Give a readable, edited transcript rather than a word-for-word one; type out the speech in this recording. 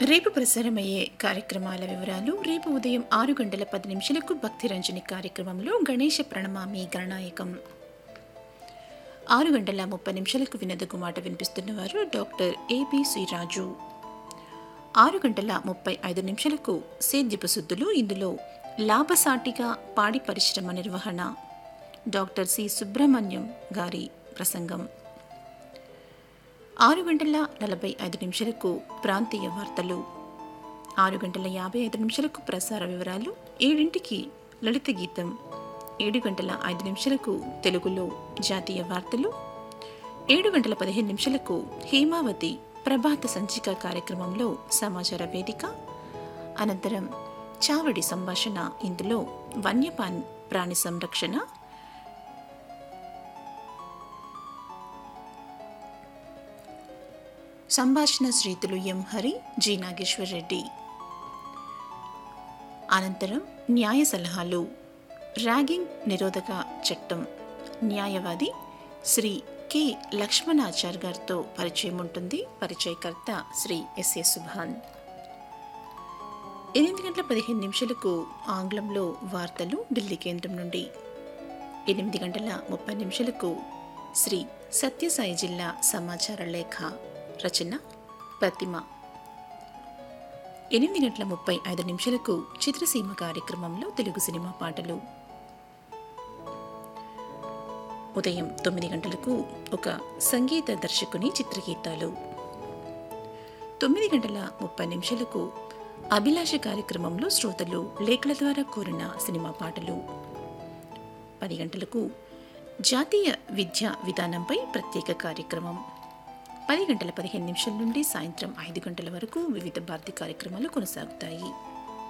రేపు ప్రసారమయ్యే కార్యక్రమాల వివరాలు. రేపు ఉదయం 6 గంటల 10 నిమిషాలకు భక్తిరంజని కార్యక్రమంలో గణేష ప్రణమామి గణనాయకం. 6 గంటల 30 నిమిషాలకు వినదగు మాట వినిపిస్తున్నవారు డాక్టర్ ఏబి శ్రీరాజు. 6 గంటల 35 నిమిషాలకు సేద్యపు శుద్ధులు. ఇందులో లాభసాటిగా పాడి పరిశ్రమ నిర్వహణ, డాక్టర్ సి సుబ్రహ్మణ్యం గారి ప్రసంగం. 6 గంటల 45 నిమిషాలకు ప్రాంతీయ వార్తలు. 6 గంటల 55 నిమిషాలకు ప్రసార వివరాలు. 7ంటికి లలిత గీతం. 7 గంటల 5 నిమిషాలకు తెలుగులో జాతీయ వార్తలు. 7 గంటల 15 నిమిషాలకు హేమావతి ప్రభాత సంచిక కార్యక్రమంలో సమాచార వేదిక. అనంతరం చావడి సంభాషణ. ఇందులో వన్యప్రాణి సంరక్షణ, సంభాషణ శ్రీతులు ఎం హరి, జి నాగేశ్వర్ రెడ్డి. అనంతరం న్యాయ సలహాలు. ర్యాగింగ్ నిరోధక చట్టం, న్యాయవాది శ్రీ కె లక్ష్మణాచార్ గారితో పరిచయం ఉంటుంది. పరిచయకర్త శ్రీ ఎస్ఎస్ సుభాన్. 8 గంటల 15 నిమిషాలకు ఆంగ్లంలో వార్తలు ఢిల్లీ కేంద్రం నుండి. 8 గంటల 30 నిమిషాలకు శ్రీ సత్యసాయి జిల్లా సమాచార లేఖ, రచన ప్రతిమ. 8 గంటల 35 నిమిషాలకు చిత్రసీమ కార్యక్రమంలో తెలుగు సినిమా పాటలు. ఉదయం 9 గంటలకు ఒక సంగీత దర్శకుని చిత్రగీతాలు. 9 గంటల 30 నిమిషాలకు అభిలాష కార్యక్రమంలో శ్రోతలు లేఖల ద్వారా కోరిన సినిమా పాటలు. 10 గంటలకు జాతీయ విద్యా విధానంపై ప్రత్యేక కార్యక్రమం. 10 గంటల 15 నిమిషాల నుండి సాయంత్రం 5 గంటల వరకు వివిధ భారతి కార్యక్రమాలు కొనసాగుతాయి.